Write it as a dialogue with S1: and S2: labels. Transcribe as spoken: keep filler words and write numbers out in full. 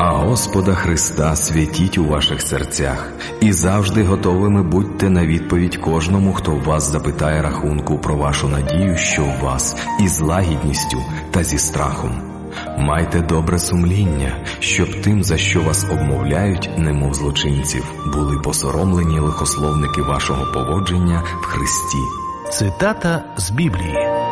S1: А Господа Христа святіть у ваших серцях, і завжди готовими будьте на відповідь кожному, хто в вас запитає рахунку про вашу надію, що в вас, із лагідністю та зі страхом. Майте добре сумління, щоб тим, за що вас обмовляють, немов злочинців, були посоромлені лихословники вашого поводження в Христі.
S2: Цитата з Біблії.